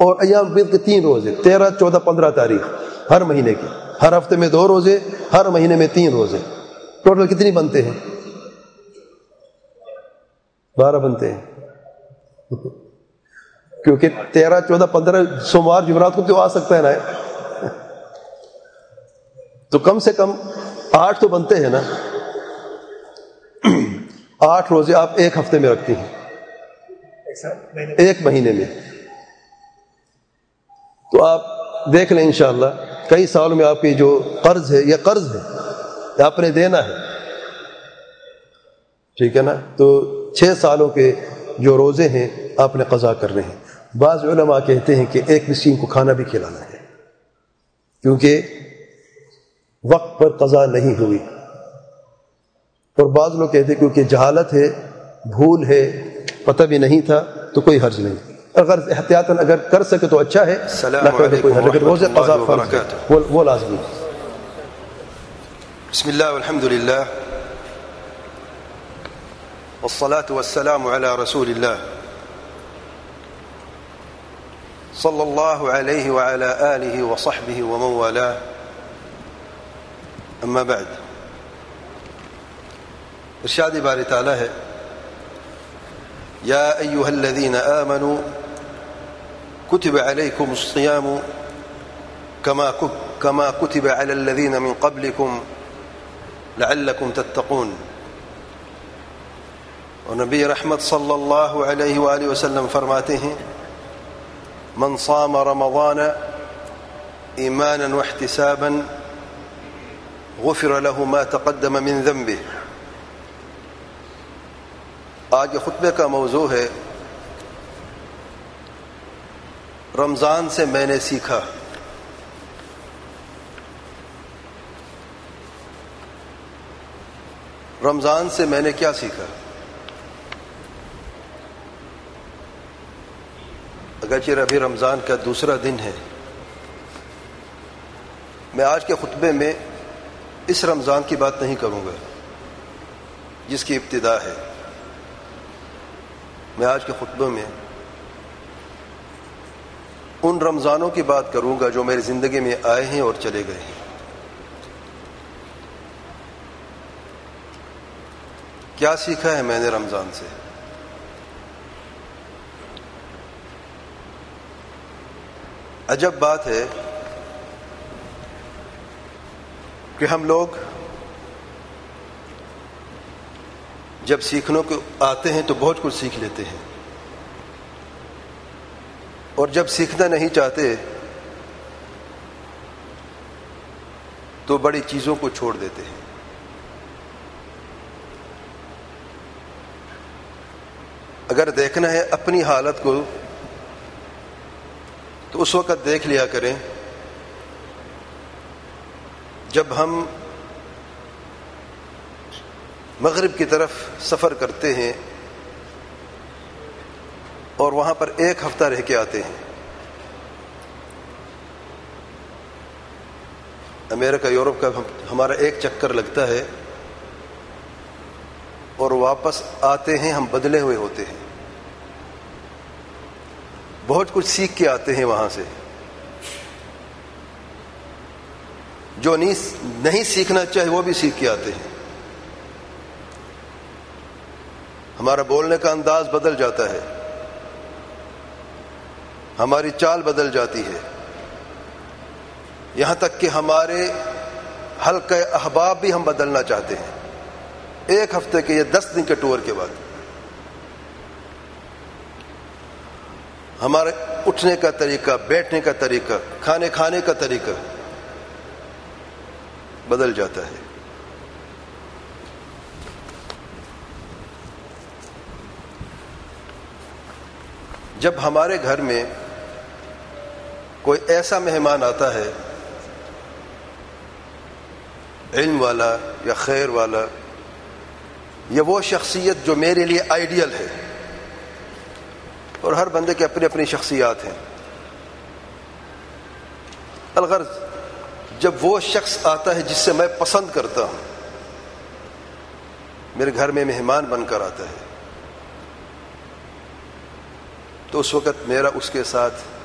اور ایام بیض کے 3 روزے 13, 14, 15 تاریخ ہر مہینے کی, ہر ہفتے میں 2 روزے, ہر مہینے میں 3 روزے, ٹوٹل کتنی بنتے ہیں؟ 12 بنتے ہیں. کیونکہ 13, 14, 15 سوموار جمعرات کو تو آ سکتا ہے نا, تو کم سے کم 8 تو بنتے ہیں نا. 8 روزے آپ ایک ہفتے میں رکھتی ہیں, ایک مہینے میں. تو آپ دیکھ لیں انشاءاللہ کئی سالوں میں آپ کی جو قرض ہے یا آپ نے دینا ہے, ٹھیک ہے نا, تو 6 سالوں کے جو روزے ہیں آپ نے قضا کرنے ہیں. بعض علماء کہتے ہیں کہ ایک مسکین کو کھانا بھی کھلانا ہے, کیونکہ وقت پر قضا نہیں ہوئی. اور بعض لوگ کہتے ہیں کیونکہ جہالت ہے, بھول ہے, پتہ بھی نہیں تھا, تو کوئی حرج نہیں. اگر احتیاطاً اگر کر سکے تو اچھا ہے, لیکن روزے قضا فرض ہے, وہ لازمی ہے. بسم اللہ والحمد للہ والصلاة والسلام على رسول اللہ صلی اللہ علیہ وعلى آلہ وصحبہ ومن والاه. اما بعد, ارشاد باری تعالی ہے, یا ایہا الذین آمنوا کتب علیکم الصیام کما کتب علی الذین من قبلکم لعلکم تتقون. اور نبی رحمت صلی اللہ علیہ وآلہ وسلم فرماتے ہیں, من صام رمضان ایمانا واحتسابا غفر له ما تقدم من ذنبه. آج کے خطبے کا موضوع ہے رمضان سے میں نے سیکھا. رمضان سے میں نے کیا سیکھا؟ اگرچہ ابھی رمضان کا دوسرا دن ہے, میں آج کے خطبے میں اس رمضان کی بات نہیں کروں گا جس کی ابتدا ہے. میں آج کے خطبے میں ان رمضانوں کی بات کروں گا جو میری زندگی میں آئے ہیں اور چلے گئے ہیں. کیا سیکھا ہے میں نے رمضان سے؟ عجب بات ہے کہ ہم لوگ جب سیکھنے کو آتے ہیں تو بہت کچھ سیکھ لیتے ہیں, اور جب سیکھنا نہیں چاہتے تو بڑی چیزوں کو چھوڑ دیتے ہیں. اگر دیکھنا ہے اپنی حالت کو تو اس وقت دیکھ لیا کریں جب ہم مغرب کی طرف سفر کرتے ہیں اور وہاں پر 1 ہفتہ رہ کے آتے ہیں. امریکہ یورپ کا ہمارا 1 چکر لگتا ہے اور واپس آتے ہیں ہم بدلے ہوئے ہوتے ہیں, بہت کچھ سیکھ کے آتے ہیں وہاں سے. جو نہیں سیکھنا چاہے وہ بھی سیکھ کے آتے ہیں. ہمارا بولنے کا انداز بدل جاتا ہے, ہماری چال بدل جاتی ہے, یہاں تک کہ ہمارے حلقہ احباب بھی ہم بدلنا چاہتے ہیں 1 ہفتے کے یا 10 دن کے ٹور کے بعد. ہمارے اٹھنے کا طریقہ, بیٹھنے کا طریقہ, کھانے کا طریقہ بدل جاتا ہے. جب ہمارے گھر میں کوئی ایسا مہمان آتا ہے, علم والا یا خیر والا, یا وہ شخصیت جو میرے لیے آئیڈیل ہے, اور ہر بندے کے اپنی اپنی شخصیات ہیں, الغرض جب وہ شخص آتا ہے جس سے میں پسند کرتا ہوں, میرے گھر میں مہمان بن کر آتا ہے, تو اس وقت میرا اس کے ساتھ